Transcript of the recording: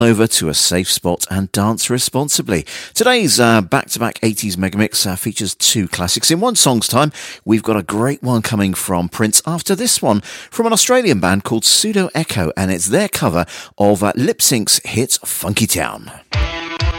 over to a safe spot and dance responsibly. Today's back-to-back 80s Megamix features two classics in one song's time. We've got a great one coming from Prince after this one from an Australian band called Pseudo Echo, and it's their cover of Lip Sync's hit Funky Town.